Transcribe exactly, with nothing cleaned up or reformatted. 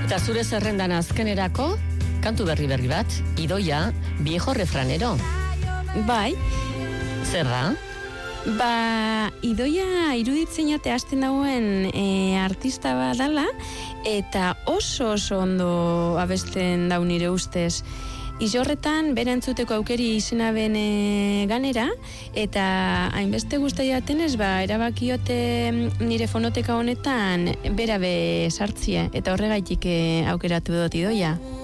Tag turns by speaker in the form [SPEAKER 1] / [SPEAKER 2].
[SPEAKER 1] Eta zure zerrendan azkenerako, kantu berri berri bat, Idoia, viejo refranero.
[SPEAKER 2] Bai.
[SPEAKER 1] Zer da?
[SPEAKER 2] Ba, Idoia iruditzen jate hasten dauen e, artista bat dala, eta oso oso ondo abesten dau nire ustez. Izorretan, bera entzuteko aukeri izena ben e, ganera, eta hainbeste guztai jatenez, ba, erabakiote nire fonoteka honetan bera be sartzie, eta horregaitik e, aukeratu dut Idoia.